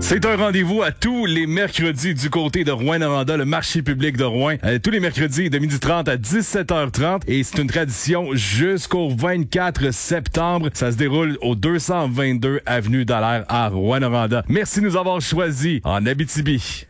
C'est un rendez-vous à tous les mercredis du côté de Rouyn-Noranda, le marché public de Rouen. Tous les mercredis de 12h30 à 17h30. Et c'est une tradition jusqu'au 24 septembre. Ça se déroule au 222 avenue Dallaire à Rouyn-Noranda. Merci de nous avoir choisis en Abitibi.